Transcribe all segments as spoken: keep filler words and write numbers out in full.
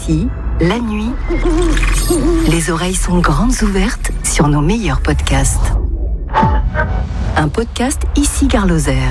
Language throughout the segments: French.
Ici, la nuit, les oreilles sont grandes ouvertes sur nos meilleurs podcasts. Un podcast Ici Gare Lozère.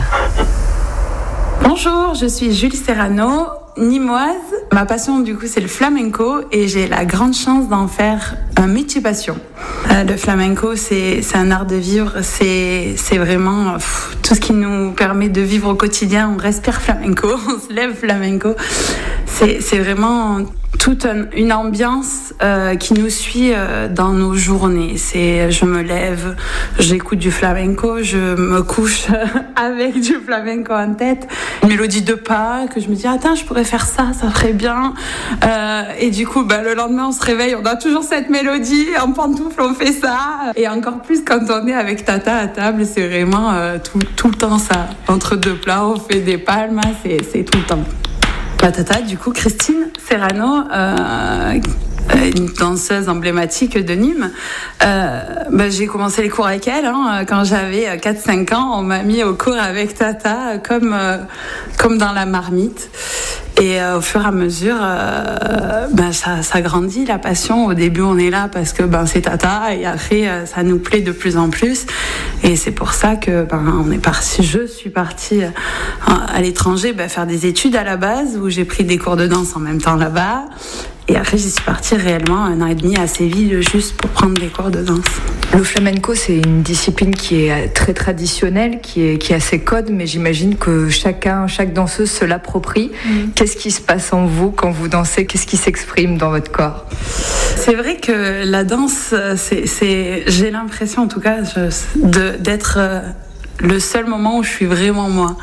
Bonjour, je suis Julie Serrano, nîmoise. Ma passion, du coup, c'est le flamenco et j'ai la grande chance d'en faire un métier passion. Euh, le flamenco, c'est, c'est un art de vivre, c'est, c'est vraiment pff, tout ce qui nous permet de vivre au quotidien. On respire flamenco, on se lève flamenco. C'est, c'est vraiment toute un, une ambiance euh, qui nous suit euh, dans nos journées. C'est, je me lève, j'écoute du flamenco, je me couche avec du flamenco en tête, une mélodie de pas que je me dis attends, je pourrais faire ça, ça ferait bien. Euh, et du coup, bah, le lendemain, on se réveille, on a toujours cette mélodie en pantoufle, on fait ça. Et encore plus quand on est avec Tata à table, c'est vraiment euh, tout, tout le temps ça. Entre deux plats, on fait des palmes, c'est, c'est tout le temps. Ma tata, du coup, Christine Serrano, euh, une danseuse emblématique de Nîmes. Euh, bah, j'ai commencé les cours avec elle hein, quand j'avais quatre cinq ans. On m'a mis au cours avec Tata comme, euh, comme dans la marmite. Et euh, au fur et à mesure, euh, ben ça, ça grandit la passion. Au début, on est là parce que ben c'est Tata, et après, euh, ça nous plaît de plus en plus. Et c'est pour ça que ben on est parti. Je suis partie euh, à l'étranger, ben, faire des études à la base où j'ai pris des cours de danse en même temps là-bas. Et après, j'y suis partie réellement un an et demi à Séville juste pour prendre des cours de danse. Le flamenco, c'est une discipline qui est très traditionnelle, qui, est, qui a ses codes, mais j'imagine que chacun, chaque danseuse se l'approprie. Mmh. Qu'est-ce qui se passe en vous quand vous dansez ? Qu'est-ce qui s'exprime dans votre corps ? C'est vrai que la danse, c'est, c'est, j'ai l'impression en tout cas je, de, d'être le seul moment où je suis vraiment moi.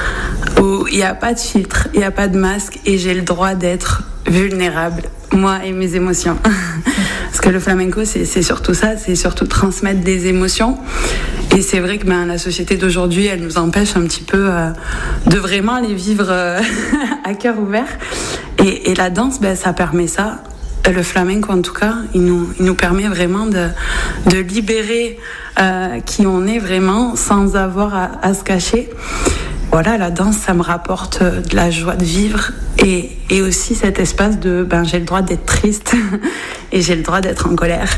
Où il n'y a pas de filtre, il n'y a pas de masque et j'ai le droit d'être vulnérable, moi et mes émotions. Parce que le flamenco, c'est, c'est surtout ça, c'est surtout transmettre des émotions. Et c'est vrai que ben, la société d'aujourd'hui, elle nous empêche un petit peu euh, de vraiment les vivre euh, à cœur ouvert. Et, et la danse, ben, ça permet ça. Le flamenco, en tout cas, il nous, il nous permet vraiment de, de libérer euh, qui on est vraiment sans avoir à, à se cacher. Voilà, la danse, ça me rapporte de la joie de vivre et, et aussi cet espace de ben, j'ai le droit d'être triste et j'ai le droit d'être en colère.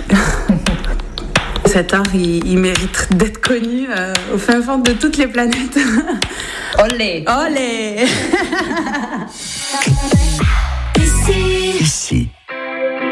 Cet art, il, il mérite d'être connu euh, au fin fond de toutes les planètes. Olé! Olé!